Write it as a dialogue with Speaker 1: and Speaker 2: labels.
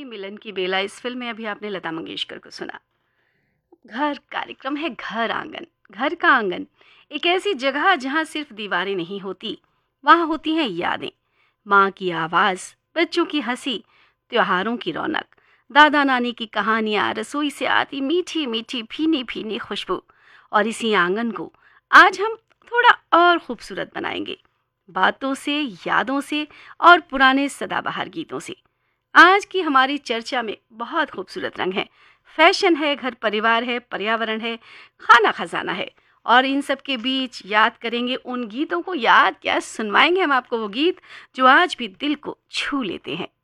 Speaker 1: आई मिलन की बेला इस फिल्म में अभी आपने लता मंगेशकर को सुना। घर कार्यक्रम है घर आंगन। घर का आंगन एक ऐसी जगह जहाँ सिर्फ दीवारें नहीं होती, वहाँ होती हैं यादें। माँ की आवाज़, बच्चों की हंसी, त्योहारों की रौनक, दादा नानी की कहानियाँ, रसोई से आती मीठी मीठी भीनी भीनी खुशबू। और इसी आंगन को आज हम थोड़ा और खूबसूरत बनाएंगे, बातों से, यादों से और पुराने सदाबहार गीतों से। आज की हमारी चर्चा में बहुत खूबसूरत रंग है। फैशन है, घर परिवार है, पर्यावरण है, खाना खजाना है। और इन सब के बीच याद करेंगे उन गीतों को, याद क्या सुनवाएंगे हम आपको वो गीत जो आज भी दिल को छू लेते हैं।